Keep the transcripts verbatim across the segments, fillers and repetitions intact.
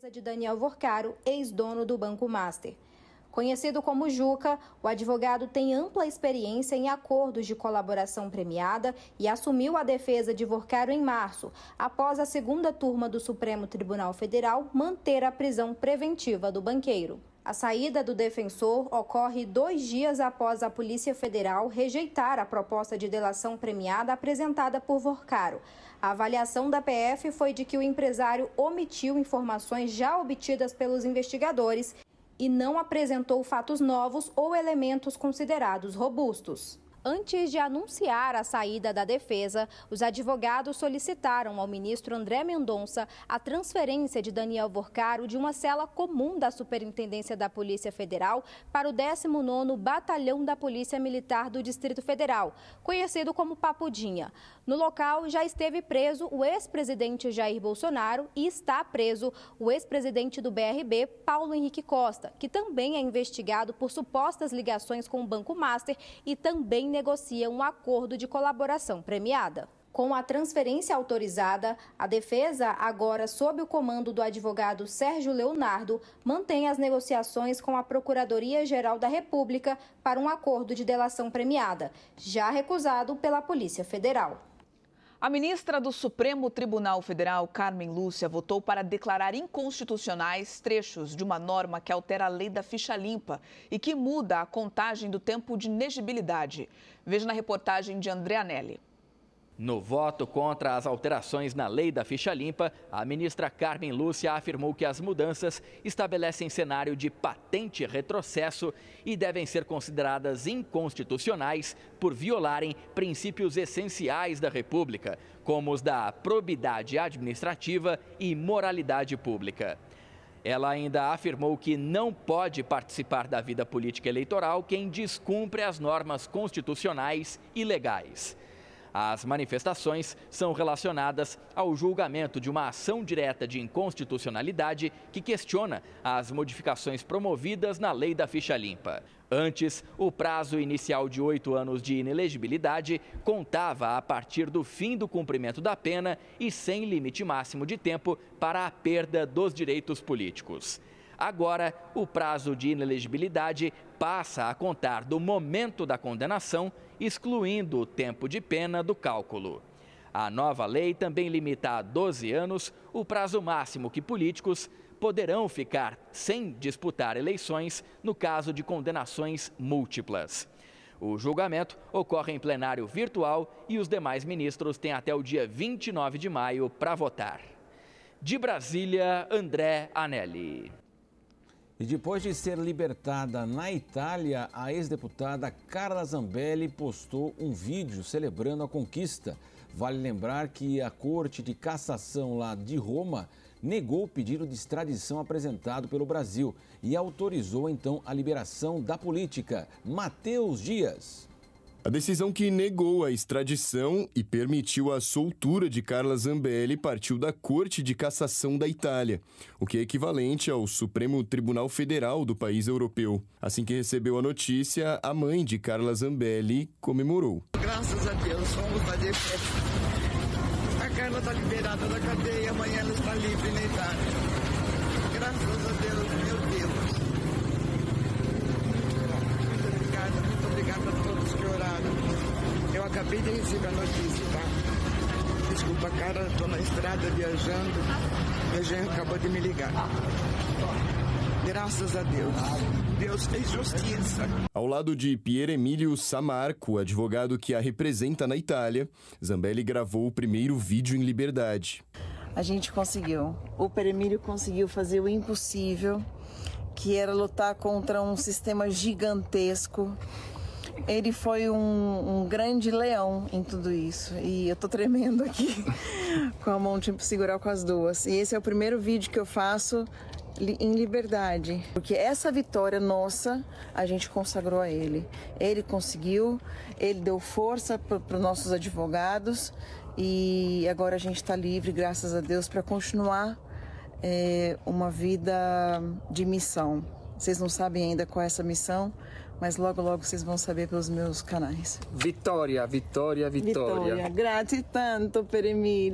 De Daniel Vorcaro, ex-dono do Banco Master. Conhecido como Juca, o advogado tem ampla experiência em acordos de colaboração premiada e assumiu a defesa de Vorcaro em março, após a segunda turma do Supremo Tribunal Federal manter a prisão preventiva do banqueiro. A saída do defensor ocorre dois dias após a Polícia Federal rejeitar a proposta de delação premiada apresentada por Vorcaro. A avaliação da P F foi de que o empresário omitiu informações já obtidas pelos investigadores e não apresentou fatos novos ou elementos considerados robustos. Antes de anunciar a saída da defesa, os advogados solicitaram ao ministro André Mendonça a transferência de Daniel Vorcaro de uma cela comum da Superintendência da Polícia Federal para o décimo nono Batalhão da Polícia Militar do Distrito Federal, conhecido como Papudinha. No local já esteve preso o ex-presidente Jair Bolsonaro e está preso o ex-presidente do B R B, Paulo Henrique Costa, que também é investigado por supostas ligações com o Banco Master e também negocia um acordo de colaboração premiada. Com a transferência autorizada, a defesa, agora sob o comando do advogado Sérgio Leonardo, mantém as negociações com a Procuradoria-Geral da República para um acordo de delação premiada, já recusado pela Polícia Federal. A ministra do Supremo Tribunal Federal, Carmen Lúcia, votou para declarar inconstitucionais trechos de uma norma que altera a lei da ficha limpa e que muda a contagem do tempo de inegibilidade. Veja na reportagem de André Anelli. No voto contra as alterações na lei da ficha limpa, a ministra Carmen Lúcia afirmou que as mudanças estabelecem cenário de patente retrocesso e devem ser consideradas inconstitucionais por violarem princípios essenciais da República, como os da probidade administrativa e moralidade pública. Ela ainda afirmou que não pode participar da vida política eleitoral quem descumpre as normas constitucionais e legais. As manifestações são relacionadas ao julgamento de uma ação direta de inconstitucionalidade que questiona as modificações promovidas na lei da ficha limpa. Antes, o prazo inicial de oito anos de inelegibilidade contava a partir do fim do cumprimento da pena e sem limite máximo de tempo para a perda dos direitos políticos. Agora, o prazo de inelegibilidade passa a contar do momento da condenação, excluindo o tempo de pena do cálculo. A nova lei também limita a doze anos o prazo máximo que políticos poderão ficar sem disputar eleições no caso de condenações múltiplas. O julgamento ocorre em plenário virtual e os demais ministros têm até o dia vinte e nove de maio para votar. De Brasília, André Anelli. E depois de ser libertada na Itália, a ex-deputada Carla Zambelli postou um vídeo celebrando a conquista. Vale lembrar que a Corte de Cassação lá de Roma negou o pedido de extradição apresentado pelo Brasil e autorizou então a liberação da política. Matheus Dias. A decisão que negou a extradição e permitiu a soltura de Carla Zambelli partiu da Corte de Cassação da Itália, o que é equivalente ao Supremo Tribunal Federal do país europeu. Assim que recebeu a notícia, a mãe de Carla Zambelli comemorou. Graças a Deus, vamos fazer festa. A Carla está liberada da cadeia, amanhã ela está livre na Itália. Graças a Deus, meu Deus. Muito obrigada a todos que oraram. Eu acabei de receber a notícia, tá? Desculpa, cara, estou na estrada viajando. Meu genro acabou de me ligar. Graças a Deus. Deus fez justiça. Ao lado de Pier Emílio Samarco, advogado que a representa na Itália, Zambelli gravou o primeiro vídeo em liberdade. A gente conseguiu. O Pier Emílio conseguiu fazer o impossível, que era lutar contra um sistema gigantesco. Ele foi um, um grande leão em tudo isso. E eu tô tremendo aqui com a mão, tipo, segurar com as duas. E esse é o primeiro vídeo que eu faço em liberdade. Porque essa vitória nossa, a gente consagrou a ele. Ele conseguiu, ele deu força para os nossos advogados. E agora a gente está livre, graças a Deus, para continuar é, uma vida de missão. Vocês não sabem ainda qual é essa missão, mas logo, logo vocês vão saber pelos meus canais. Vitória, vitória, vitória. Vitória, grazie tanto, Pier Emílio.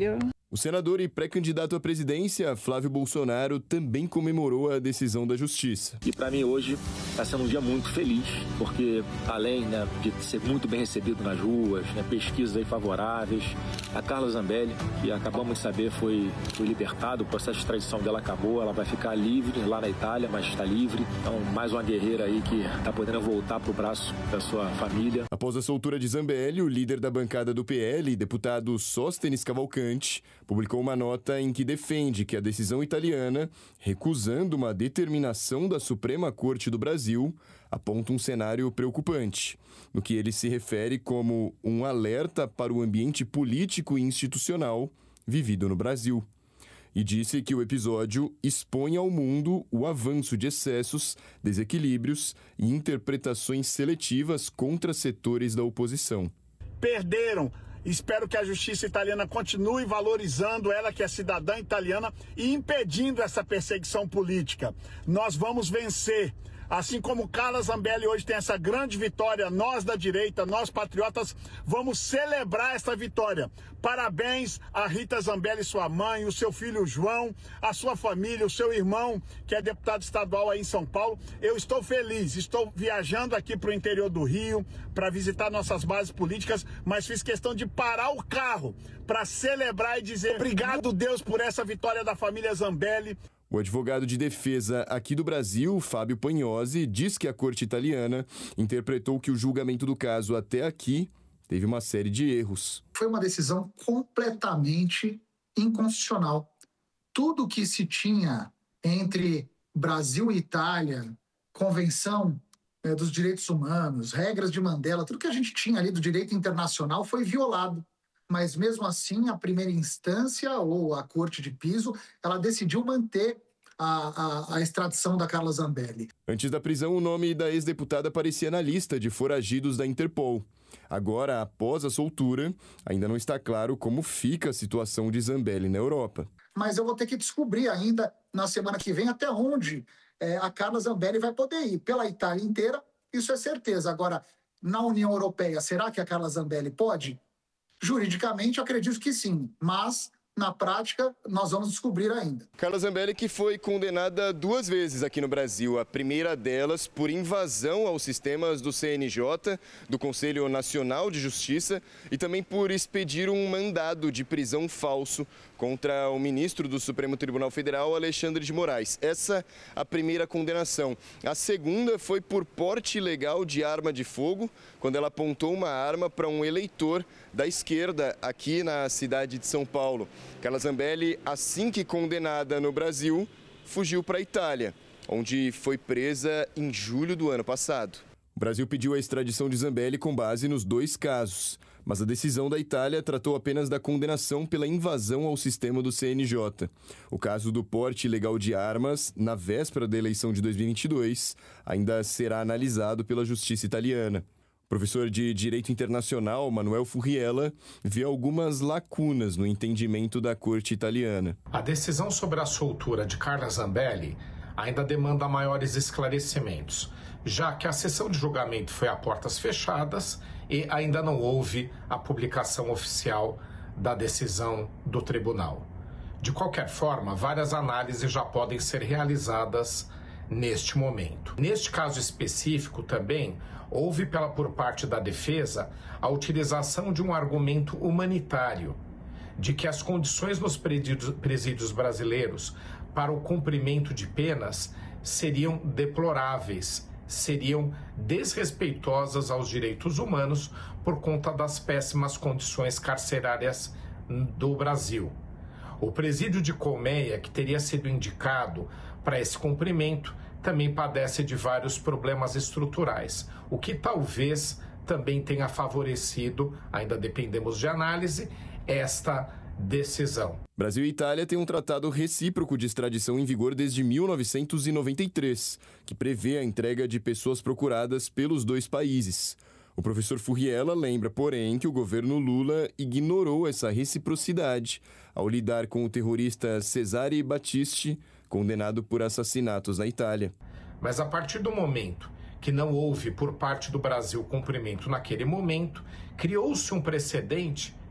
O senador e pré-candidato à presidência, Flávio Bolsonaro, também comemorou a decisão da Justiça. E para mim hoje está sendo um dia muito feliz, porque além, né, de ser muito bem recebido nas ruas, né, pesquisas aí favoráveis, a Carla Zambelli, que acabamos de saber foi, foi libertada, o processo de extradição dela acabou, ela vai ficar livre lá na Itália, mas está livre. Então mais uma guerreira aí que está podendo voltar para o braço da sua família. Após a soltura de Zambelli, o líder da bancada do P L, deputado Sóstenes Cavalcante, publicou uma nota em que defende que a decisão italiana, recusando uma determinação da Suprema Corte do Brasil, aponta um cenário preocupante, no que ele se refere como um alerta para o ambiente político e institucional vivido no Brasil. E disse que o episódio expõe ao mundo o avanço de excessos, desequilíbrios e interpretações seletivas contra setores da oposição. Perderam. Espero que a justiça italiana continue valorizando ela, que é cidadã italiana, e impedindo essa perseguição política. Nós vamos vencer. Assim como Carla Zambelli hoje tem essa grande vitória, nós da direita, nós patriotas, vamos celebrar essa vitória. Parabéns a Rita Zambelli, sua mãe, o seu filho João, a sua família, o seu irmão, que é deputado estadual aí em São Paulo. Eu estou feliz, estou viajando aqui para o interior do Rio para visitar nossas bases políticas, mas fiz questão de parar o carro para celebrar e dizer obrigado, Deus, por essa vitória da família Zambelli. O advogado de defesa aqui do Brasil, Fábio Pagnosi, diz que a corte italiana interpretou que o julgamento do caso até aqui teve uma série de erros. Foi uma decisão completamente inconstitucional. Tudo que se tinha entre Brasil e Itália, Convenção eh, dos Direitos Humanos, regras de Mandela, tudo que a gente tinha ali do direito internacional foi violado. Mas mesmo assim, a primeira instância ou a corte de piso, ela decidiu manter a, a, a extradição da Carla Zambelli. Antes da prisão, o nome da ex-deputada aparecia na lista de foragidos da Interpol. Agora, após a soltura, ainda não está claro como fica a situação de Zambelli na Europa. Mas eu vou ter que descobrir ainda na semana que vem até onde é, a Carla Zambelli vai poder ir. Pela Itália inteira, isso é certeza. Agora, na União Europeia, será que a Carla Zambelli pode? Juridicamente, eu acredito que sim, mas na prática nós vamos descobrir ainda. Carla Zambelli, que foi condenada duas vezes aqui no Brasil, a primeira delas por invasão aos sistemas do C N J, do Conselho Nacional de Justiça, e também por expedir um mandado de prisão falso contra o ministro do Supremo Tribunal Federal, Alexandre de Moraes. Essa a primeira condenação. A segunda foi por porte ilegal de arma de fogo, quando ela apontou uma arma para um eleitor da esquerda aqui na cidade de São Paulo. Carla Zambelli, assim que condenada no Brasil, fugiu para a Itália, onde foi presa em julho do ano passado. O Brasil pediu a extradição de Zambelli com base nos dois casos, mas a decisão da Itália tratou apenas da condenação pela invasão ao sistema do C N J. O caso do porte ilegal de armas, na véspera da eleição de dois mil e vinte e dois, ainda será analisado pela justiça italiana. O professor de Direito Internacional, Manuel Furriela, vê algumas lacunas no entendimento da corte italiana. A decisão sobre a soltura de Carla Zambelli ainda demanda maiores esclarecimentos, já que a sessão de julgamento foi a portas fechadas e ainda não houve a publicação oficial da decisão do tribunal. De qualquer forma, várias análises já podem ser realizadas neste momento. Neste caso específico também, houve pela, por parte da defesa a utilização de um argumento humanitário, de que as condições nos presídios, presídios brasileiros para o cumprimento de penas seriam deploráveis, seriam desrespeitosas aos direitos humanos por conta das péssimas condições carcerárias do Brasil. O presídio de Colmeia, que teria sido indicado para esse cumprimento, também padece de vários problemas estruturais, o que talvez também tenha favorecido, ainda dependemos de análise, esta decisão. Brasil e Itália têm um tratado recíproco de extradição em vigor desde mil novecentos e noventa e três, que prevê a entrega de pessoas procuradas pelos dois países. O professor Furriela lembra, porém, que o governo Lula ignorou essa reciprocidade ao lidar com o terrorista Cesare Battisti, condenado por assassinatos na Itália. Mas a partir do momento que não houve por parte do Brasil cumprimento naquele momento, criou-se um precedente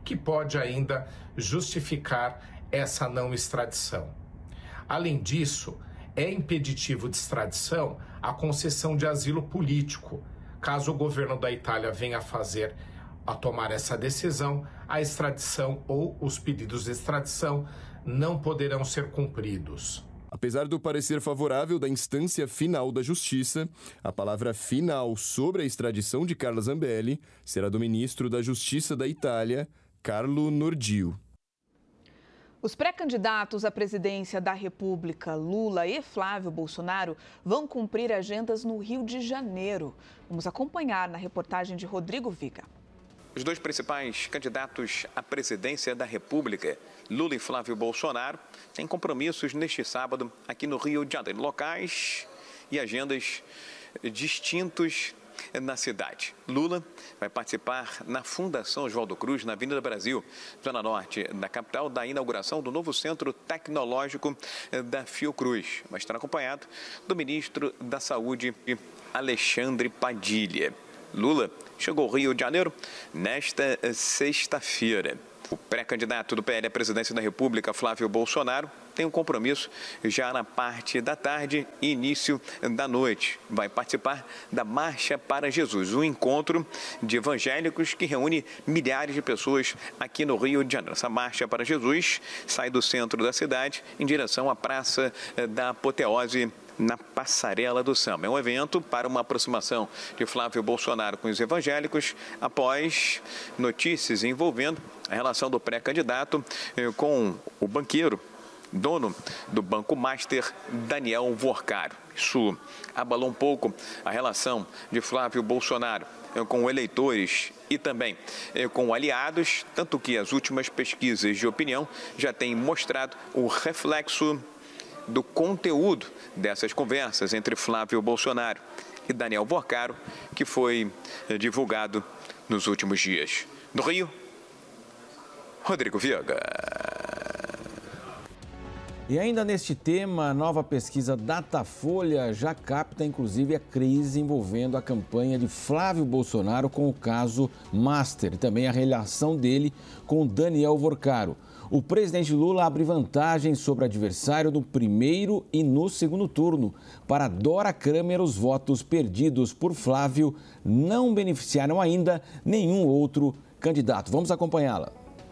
que pode ainda justificar essa não extradição. Além disso, é impeditivo de extradição a concessão de asilo político. Caso o governo da Itália venha a fazer, a tomar essa decisão, a extradição ou os pedidos de extradição não poderão ser cumpridos. Apesar do parecer favorável da instância final da Justiça, a palavra final sobre a extradição de Carla Zambelli será do ministro da Justiça da Itália, Carlo Nordio. Os pré-candidatos à presidência da República, Lula e Flávio Bolsonaro, vão cumprir agendas no Rio de Janeiro. Vamos acompanhar na reportagem de Rodrigo Viga. Os dois principais candidatos à presidência da República, Lula e Flávio Bolsonaro, têm compromissos neste sábado aqui no Rio de Janeiro, locais e agendas distintos na cidade. Lula vai participar na Fundação Oswaldo Cruz, na Avenida Brasil, zona norte da capital, da inauguração do novo Centro Tecnológico da Fiocruz. Vai estar acompanhado do ministro da Saúde, Alexandre Padilha. Lula chegou ao Rio de Janeiro nesta sexta-feira. O pré-candidato do P L à presidência da República, Flávio Bolsonaro, tem um compromisso já na parte da tarde e início da noite. Vai participar da Marcha para Jesus, um encontro de evangélicos que reúne milhares de pessoas aqui no Rio de Janeiro. Essa Marcha para Jesus sai do centro da cidade em direção à Praça da Apoteose, na Passarela do Samba. É um evento para uma aproximação de Flávio Bolsonaro com os evangélicos após notícias envolvendo a relação do pré-candidato com o banqueiro, dono do Banco Master, Daniel Vorcaro. Isso abalou um pouco a relação de Flávio Bolsonaro com eleitores e também com aliados, tanto que as últimas pesquisas de opinião já têm mostrado o reflexo do conteúdo dessas conversas entre Flávio Bolsonaro e Daniel Vorcaro, que foi divulgado nos últimos dias. No Rio, Rodrigo Viga. E ainda neste tema, a nova pesquisa Datafolha já capta, inclusive, a crise envolvendo a campanha de Flávio Bolsonaro com o caso Master e também a relação dele com Daniel Vorcaro. O presidente Lula abre vantagem sobre o adversário no primeiro e no segundo turno. Para Dora Kramer, os votos perdidos por Flávio não beneficiaram ainda nenhum outro candidato. Vamos acompanhá-la.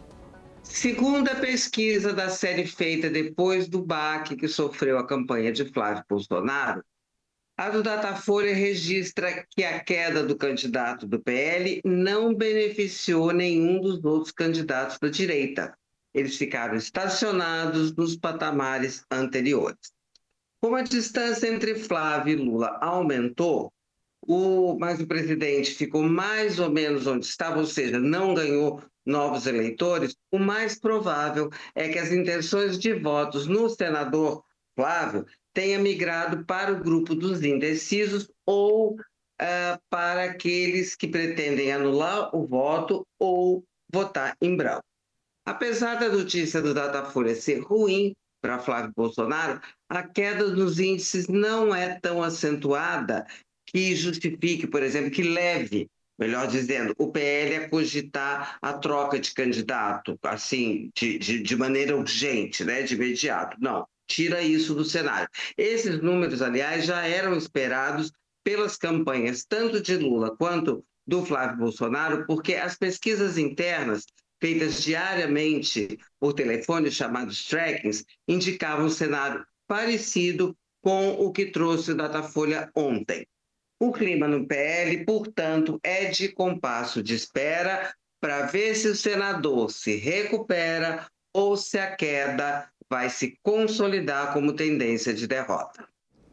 Segundo a pesquisa da série feita depois do baque que sofreu a campanha de Flávio Bolsonaro, a do Datafolha registra que a queda do candidato do P L não beneficiou nenhum dos outros candidatos da direita. Eles ficaram estacionados nos patamares anteriores. Como a distância entre Flávio e Lula aumentou, o, mas o presidente ficou mais ou menos onde estava, ou seja, não ganhou novos eleitores, o mais provável é que as intenções de votos no senador Flávio tenha migrado para o grupo dos indecisos ou uh, para aqueles que pretendem anular o voto ou votar em branco. Apesar da notícia do Datafolha ser ruim para Flávio Bolsonaro, a queda dos índices não é tão acentuada que justifique, por exemplo, que leve, melhor dizendo, o P L a cogitar a troca de candidato, assim, de, de, de maneira urgente, né, de imediato. Não, tira isso do cenário. Esses números, aliás, já eram esperados pelas campanhas tanto de Lula quanto do Flávio Bolsonaro, porque as pesquisas internas feitas diariamente por telefone, chamados trackings, indicavam um cenário parecido com o que trouxe o Datafolha ontem. O clima no P L, portanto, é de compasso de espera para ver se o senador se recupera ou se a queda vai se consolidar como tendência de derrota.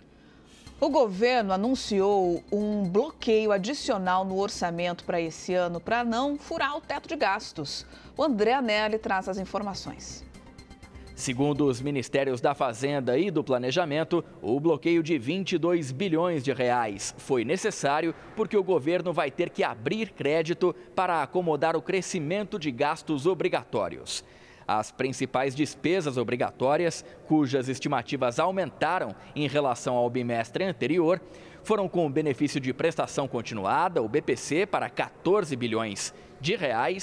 O governo anunciou um bloqueio adicional no orçamento para esse ano para não furar o teto de gastos. O André Anelli traz as informações. Segundo os Ministérios da Fazenda e do Planejamento, o bloqueio de vinte e dois bilhões de reais foi necessário porque o governo vai ter que abrir crédito para acomodar o crescimento de gastos obrigatórios. As principais despesas obrigatórias, cujas estimativas aumentaram em relação ao bimestre anterior, foram com o benefício de prestação continuada, o B P C, para quatorze bilhões de reais,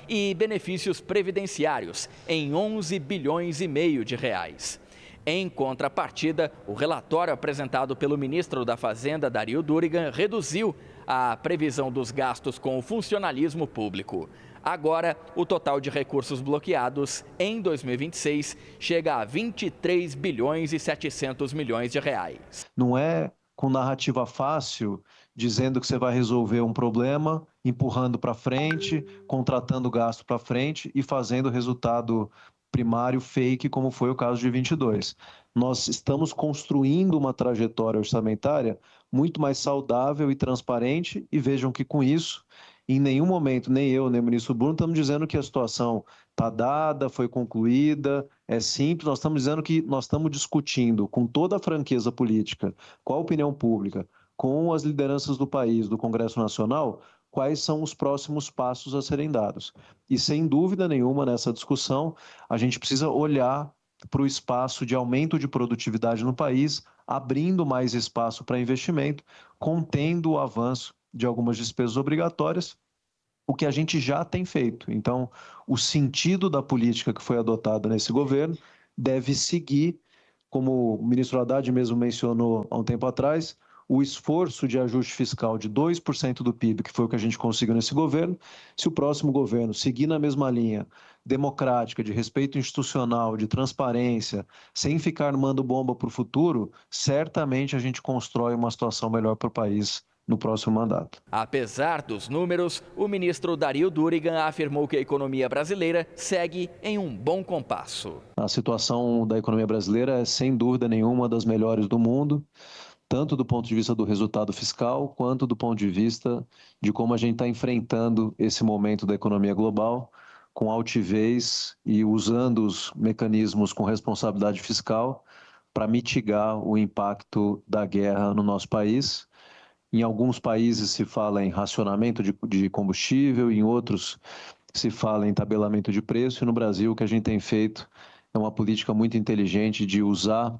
e benefícios previdenciários em onze bilhões e meio de reais. Em contrapartida, o relatório apresentado pelo ministro da Fazenda, Dario Durigan, reduziu a previsão dos gastos com o funcionalismo público. Agora, o total de recursos bloqueados em dois mil e vinte e seis chega a vinte e três bilhões e setecentos milhões de reais. Não é com narrativa fácil, dizendo que você vai resolver um problema, empurrando para frente, contratando gasto para frente e fazendo resultado primário fake, como foi o caso de vinte e dois. Nós estamos construindo uma trajetória orçamentária muito mais saudável e transparente e vejam que com isso, em nenhum momento, nem eu, nem o ministro Bruno, estamos dizendo que a situação está dada, foi concluída, é simples. Nós estamos dizendo que nós estamos discutindo com toda a franqueza política, com a opinião pública, com as lideranças do país, do Congresso Nacional, quais são os próximos passos a serem dados. E, sem dúvida nenhuma, nessa discussão, a gente precisa olhar para o espaço de aumento de produtividade no país, abrindo mais espaço para investimento, contendo o avanço de algumas despesas obrigatórias, o que a gente já tem feito. Então, o sentido da política que foi adotada nesse governo deve seguir, como o ministro Haddad mesmo mencionou há um tempo atrás, o esforço de ajuste fiscal de dois por cento do P I B, que foi o que a gente conseguiu nesse governo. Se o próximo governo seguir na mesma linha democrática, de respeito institucional, de transparência, sem ficar mando bomba para o futuro, certamente a gente constrói uma situação melhor para o país no próximo mandato. Apesar dos números, o ministro Dario Durigan afirmou que a economia brasileira segue em um bom compasso. A situação da economia brasileira é, sem dúvida nenhuma, das melhores do mundo, tanto do ponto de vista do resultado fiscal, quanto do ponto de vista de como a gente está enfrentando esse momento da economia global, com altivez e usando os mecanismos com responsabilidade fiscal para mitigar o impacto da guerra no nosso país. Em alguns países se fala em racionamento de, de combustível, em outros se fala em tabelamento de preço, e no Brasil o que a gente tem feito é uma política muito inteligente de usar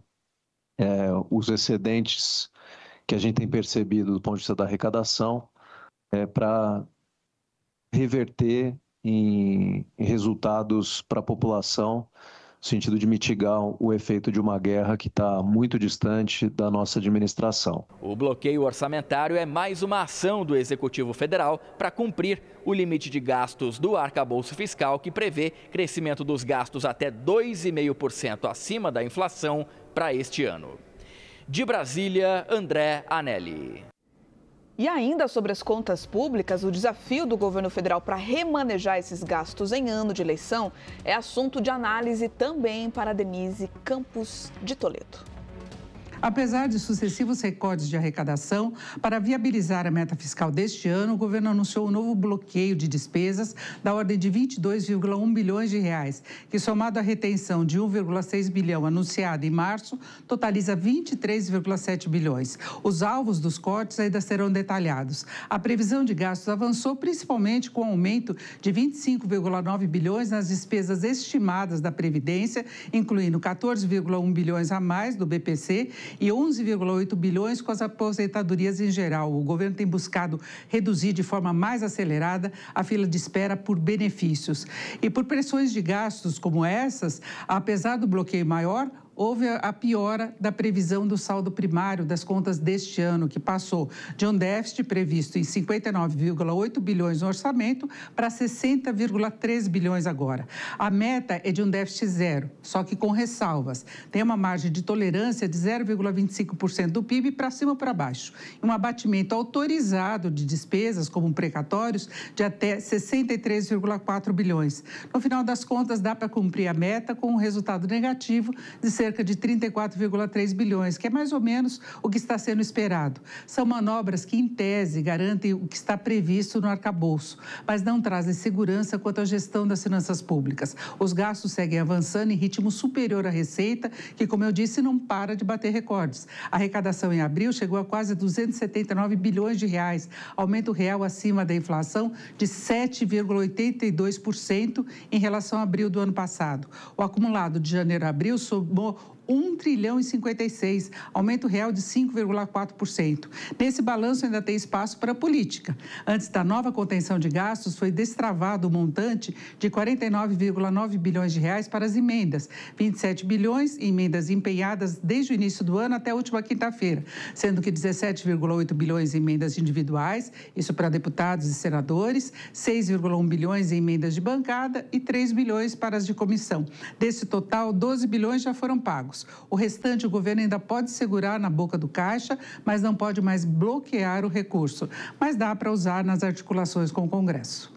é, os excedentes que a gente tem percebido do ponto de vista da arrecadação é, para reverter em, em resultados para a população, no sentido de mitigar o efeito de uma guerra que está muito distante da nossa administração. O bloqueio orçamentário é mais uma ação do Executivo Federal para cumprir o limite de gastos do arcabouço fiscal, que prevê crescimento dos gastos até dois vírgula cinco por cento acima da inflação para este ano. De Brasília, André Anelli. E ainda sobre as contas públicas, o desafio do governo federal para remanejar esses gastos em ano de eleição é assunto de análise também para Denise Campos de Toledo. Apesar de sucessivos recordes de arrecadação, para viabilizar a meta fiscal deste ano, o governo anunciou um novo bloqueio de despesas da ordem de vinte e dois vírgula um bilhões de reais, que, somado à retenção de um vírgula seis bilhão anunciada em março, totaliza vinte e três vírgula sete bilhões. Os alvos dos cortes ainda serão detalhados. A previsão de gastos avançou principalmente com o aumento de vinte e cinco vírgula nove bilhões nas despesas estimadas da Previdência, incluindo quatorze vírgula um bilhões a mais do B P C e onze vírgula oito bilhões com as aposentadorias em geral. O governo tem buscado reduzir de forma mais acelerada a fila de espera por benefícios. E por pressões de gastos como essas, apesar do bloqueio maior, houve a piora da previsão do saldo primário das contas deste ano, que passou de um déficit previsto em cinquenta e nove vírgula oito bilhões no orçamento para sessenta vírgula três bilhões agora. A meta é de um déficit zero, só que com ressalvas. Tem uma margem de tolerância de zero vírgula vinte e cinco por cento do P I B para cima ou para baixo. E um abatimento autorizado de despesas, como precatórios, de até sessenta e três vírgula quatro bilhões. No final das contas, dá para cumprir a meta com um resultado negativo de cerca de trinta e quatro vírgula três bilhões, que é mais ou menos o que está sendo esperado. São manobras que, em tese, garantem o que está previsto no arcabouço, mas não trazem segurança quanto à gestão das finanças públicas. Os gastos seguem avançando em ritmo superior à receita, que, como eu disse, não para de bater recordes. A arrecadação em abril chegou a quase duzentos e setenta e nove bilhões de reais, aumento real acima da inflação de sete vírgula oitenta e dois por cento em relação a abril do ano passado. O acumulado de janeiro a abril somou um trilhão e cinquenta e seis, aumento real de cinco vírgula quatro por cento. Nesse balanço ainda tem espaço para a política. Antes da nova contenção de gastos, foi destravado o montante de quarenta e nove vírgula nove bilhões de reais para as emendas, vinte e sete bilhões em emendas empenhadas desde o início do ano até a última quinta-feira, sendo que dezessete vírgula oito bilhões em emendas individuais, isso para deputados e senadores, seis vírgula um bilhões em emendas de bancada e três bilhões para as de comissão. Desse total, doze bilhões já foram pagos. O restante o governo ainda pode segurar na boca do caixa, mas não pode mais bloquear o recurso. Mas dá para usar nas articulações com o Congresso.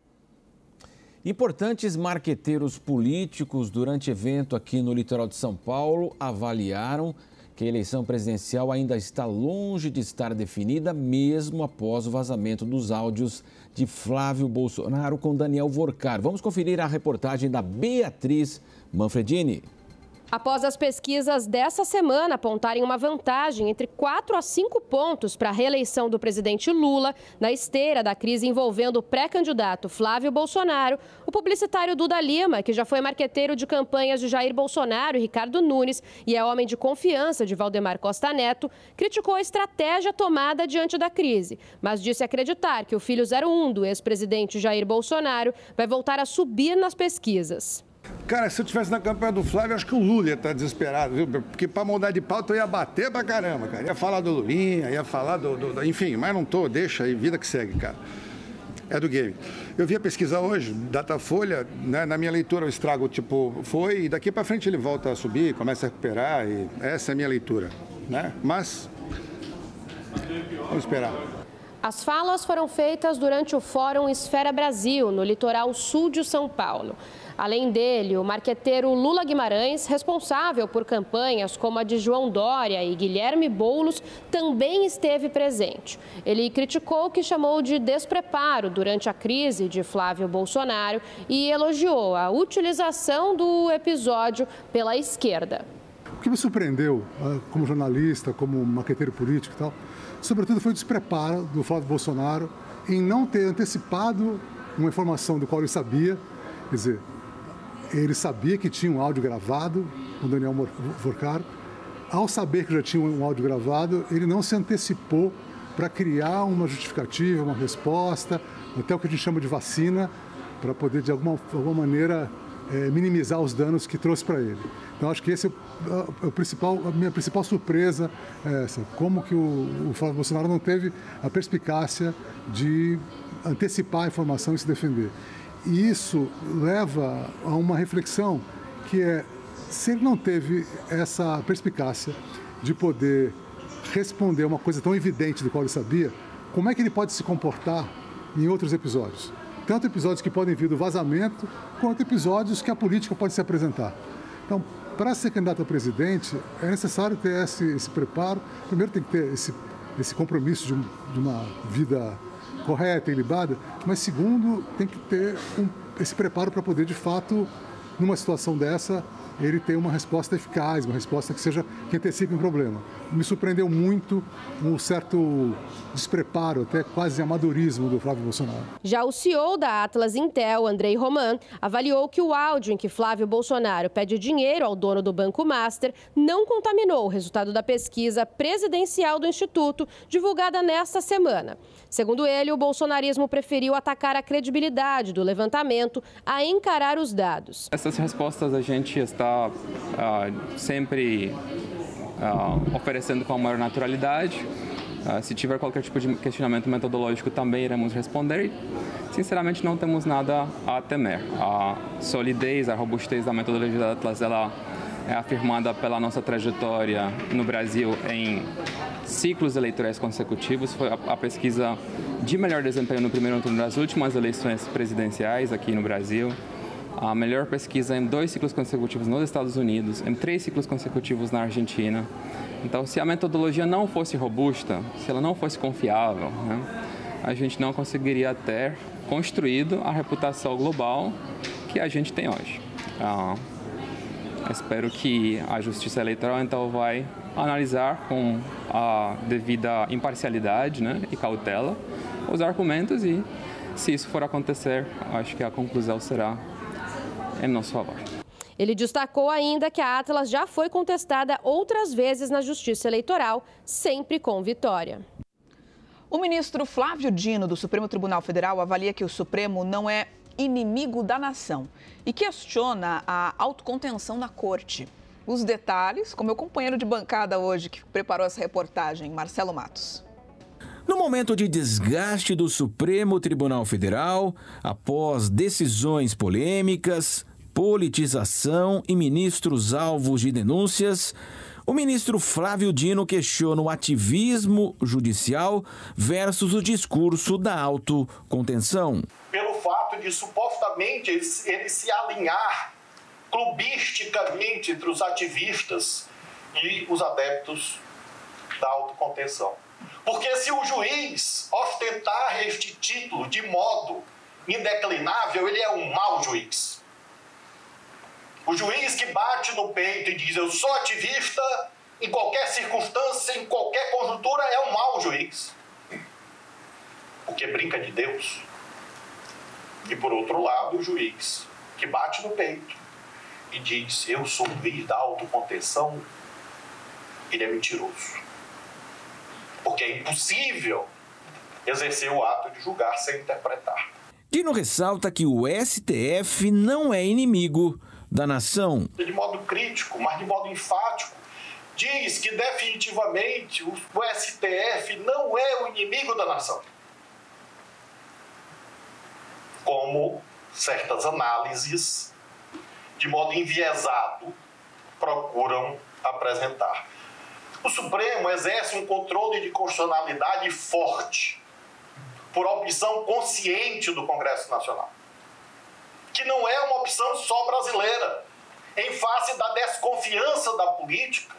Importantes marqueteiros políticos, durante evento aqui no litoral de São Paulo, avaliaram que a eleição presidencial ainda está longe de estar definida, mesmo após o vazamento dos áudios de Flávio Bolsonaro com Daniel Vorcar. Vamos conferir a reportagem da Beatriz Manfredini. Após as pesquisas dessa semana apontarem uma vantagem entre quatro a cinco pontos para a reeleição do presidente Lula, na esteira da crise envolvendo o pré-candidato Flávio Bolsonaro, o publicitário Duda Lima, que já foi marqueteiro de campanhas de Jair Bolsonaro e Ricardo Nunes e é homem de confiança de Valdemar Costa Neto, criticou a estratégia tomada diante da crise, mas disse acreditar que o filho zero um do ex-presidente Jair Bolsonaro vai voltar a subir nas pesquisas. Cara, se eu estivesse na campanha do Flávio, acho que o Lula ia estar desesperado, viu? Porque para mudar de pauta eu ia bater pra caramba, cara. Ia falar do Lulinha, ia falar do, do, do... Enfim, mas não tô, deixa aí, vida que segue, cara. É do game. Eu vi a pesquisa hoje, Datafolha, né? Na minha leitura o estrago, tipo, foi, e daqui para frente ele volta a subir, começa a recuperar, e essa é a minha leitura, né? Mas, vamos esperar. As falas foram feitas durante o Fórum Esfera Brasil, no litoral sul de São Paulo. Além dele, o marqueteiro Lula Guimarães, responsável por campanhas como a de João Dória e Guilherme Boulos, também esteve presente. Ele criticou o que chamou de despreparo durante a crise de Flávio Bolsonaro e elogiou a utilização do episódio pela esquerda. O que me surpreendeu, como jornalista, como marqueteiro político e tal, sobretudo foi o despreparo do Flávio Bolsonaro em não ter antecipado uma informação do qual ele sabia, quer dizer, ele sabia que tinha um áudio gravado com Daniel Vorcar. Ao saber que já tinha um áudio gravado, ele não se antecipou para criar uma justificativa, uma resposta, até o que a gente chama de vacina, para poder, de alguma, alguma maneira, é, minimizar os danos que trouxe para ele. Então, acho que esse é o, o principal, a minha principal surpresa, é essa, como que o, o Flávio Bolsonaro não teve a perspicácia de antecipar a informação e se defender. E isso leva a uma reflexão que é, se ele não teve essa perspicácia de poder responder uma coisa tão evidente do qual ele sabia, como é que ele pode se comportar em outros episódios? Tanto episódios que podem vir do vazamento, quanto episódios que a política pode se apresentar. Então, para ser candidato a presidente, é necessário ter esse, esse preparo. Primeiro tem que ter esse, esse compromisso de, um, de uma vida correta, ilibada, mas segundo, tem que ter um, esse preparo para poder, de fato, numa situação dessa, ele ter uma resposta eficaz, uma resposta que seja, que antecipe um problema. Me surpreendeu muito um certo despreparo, até quase amadorismo do Flávio Bolsonaro. Já o C E O da Atlas Intel, Andrei Roman, avaliou que o áudio em que Flávio Bolsonaro pede dinheiro ao dono do Banco Master não contaminou o resultado da pesquisa presidencial do Instituto, divulgada nesta semana. Segundo ele, o bolsonarismo preferiu atacar a credibilidade do levantamento a encarar os dados. Essas respostas a gente está uh, sempre uh, oferecendo com a maior naturalidade. Uh, se tiver qualquer tipo de questionamento metodológico, também iremos responder. Sinceramente, não temos nada a temer. A solidez, a robustez da metodologia da Atlas, ela é afirmada pela nossa trajetória no Brasil em ciclos eleitorais consecutivos. Foi a, a pesquisa de melhor desempenho no primeiro turno das últimas eleições presidenciais aqui no Brasil. A melhor pesquisa em dois ciclos consecutivos nos Estados Unidos, em três ciclos consecutivos na Argentina. Então, se a metodologia não fosse robusta, se ela não fosse confiável, né, a gente não conseguiria ter construído a reputação global que a gente tem hoje. Ah, espero que a Justiça Eleitoral, então, vai analisar com a devida imparcialidade, né, e cautela os argumentos e, se isso for acontecer, acho que a conclusão será em nosso favor. Ele destacou ainda que a Atlas já foi contestada outras vezes na Justiça Eleitoral, sempre com vitória. O ministro Flávio Dino, do Supremo Tribunal Federal, avalia que o Supremo não é inimigo da nação e questiona a autocontenção na corte. Os detalhes com meu companheiro de bancada hoje, que preparou essa reportagem, Marcelo Matos. No momento de desgaste do Supremo Tribunal Federal, após decisões polêmicas, politização e ministros alvos de denúncias, o ministro Flávio Dino questiona o ativismo judicial versus o discurso da autocontenção. Pelo fato de supostamente ele, ele se alinhar clubisticamente entre os ativistas e os adeptos da autocontenção. Porque se o juiz ostentar este título de modo indeclinável, ele é um mau juiz. O juiz que bate no peito e diz eu sou ativista, em qualquer circunstância, em qualquer conjuntura, é um mau juiz. Porque brinca de Deus. E por outro lado, o juiz que bate no peito e diz eu sou o juiz da autocontenção, ele é mentiroso. Porque é impossível exercer o ato de julgar sem interpretar. Dino ressalta que o S T F não é inimigo da nação. De modo crítico, mas de modo enfático, diz que definitivamente o S T F não é o inimigo da nação. Como certas análises, de modo enviesado, procuram apresentar. O Supremo exerce um controle de constitucionalidade forte, por opção consciente do Congresso Nacional, que não é uma opção só brasileira. Em face da desconfiança da política,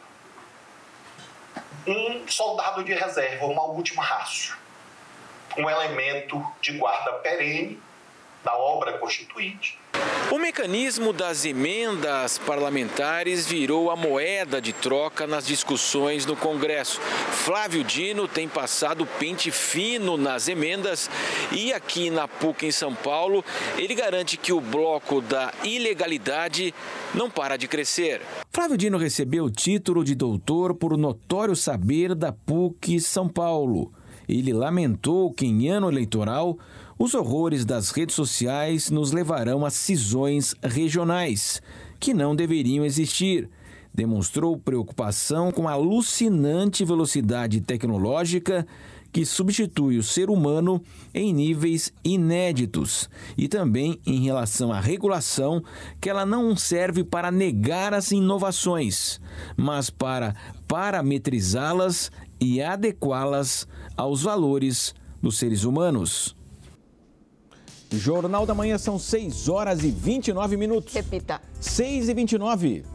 um soldado de reserva, uma última rácio, um elemento de guarda perene da obra constituinte. O mecanismo das emendas parlamentares virou a moeda de troca nas discussões no Congresso. Flávio Dino tem passado pente fino nas emendas e aqui na P U C em São Paulo, ele garante que o bloco da ilegalidade não para de crescer. Flávio Dino recebeu o título de doutor por notório saber da P U C São Paulo. Ele lamentou que em ano eleitoral os horrores das redes sociais nos levarão a cisões regionais, que não deveriam existir. Demonstrou preocupação com a alucinante velocidade tecnológica que substitui o ser humano em níveis inéditos e também em relação à regulação, que ela não serve para negar as inovações, mas para parametrizá-las e adequá-las aos valores dos seres humanos. Jornal da Manhã são seis horas e vinte e nove minutos. Repita. seis e vinte e nove.